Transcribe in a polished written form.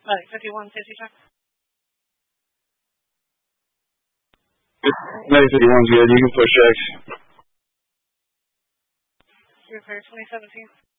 51, safety check. Medic 51's good. You can push X. Repair 2017.